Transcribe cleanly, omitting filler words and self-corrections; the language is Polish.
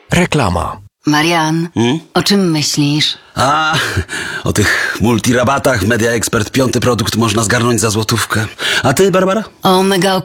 Reklama. Marian, o czym myślisz? A, o tych multirabatach Media Expert 5. produkt można zgarnąć za złotówkę. A ty, Barbara? O mega